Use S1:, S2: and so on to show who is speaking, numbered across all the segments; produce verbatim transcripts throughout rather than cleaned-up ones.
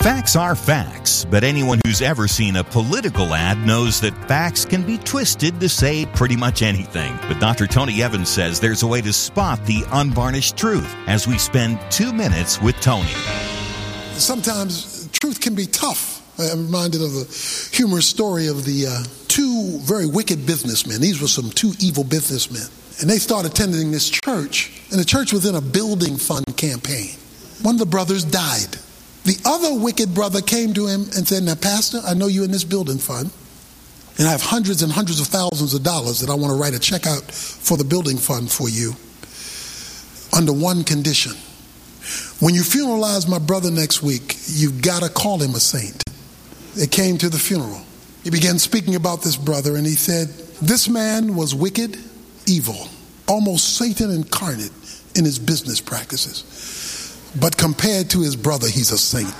S1: Facts are facts, but anyone who's ever seen a political ad knows that facts can be twisted to say pretty much anything. But Doctor Tony Evans says there's a way to spot the unvarnished truth as we spend two minutes with Tony.
S2: Sometimes truth can be tough. I'm reminded of a humorous story of the uh, two very wicked businessmen. These were some two evil businessmen. And they started attending this church, and the church was in a building fund campaign. One of the brothers died. The other wicked brother came to him and said, now, Pastor, I know you're in this building fund, and I have hundreds and hundreds of thousands of dollars that I want to write a check out for the building fund for you under one condition. When you funeralize my brother next week, you've got to call him a saint. They came to the funeral. He began speaking about this brother, and he said, this man was wicked, evil, almost Satan incarnate in his business practices. But compared to his brother, he's a saint.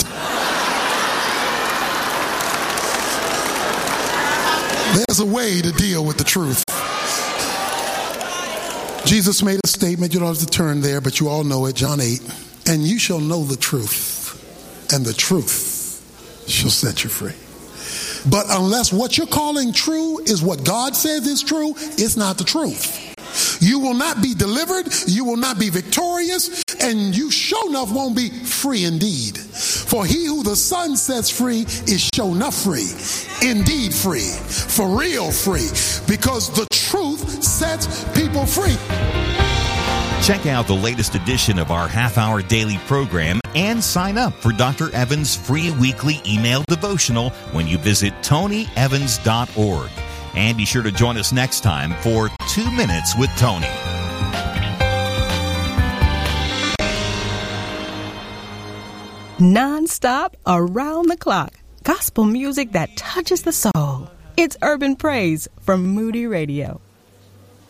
S2: There's a way to deal with the truth. Jesus made a statement, you don't have to turn there, but you all know it, John eight. And you shall know the truth, and the truth shall set you free. But unless what you're calling true is what God says is true, it's not the truth. You will not be delivered, you will not be victorious, and you sure enough won't be free indeed. For he who the Son sets free is sure enough free, indeed free, for real free, because the truth sets people free.
S1: Check out the latest edition of our half-hour daily program and sign up for Doctor Evans' free weekly email devotional when you visit tony evans dot org. And be sure to join us next time for Two Minutes with Tony.
S3: Non-stop, around the clock. Gospel music that touches the soul. It's Urban Praise from Moody Radio.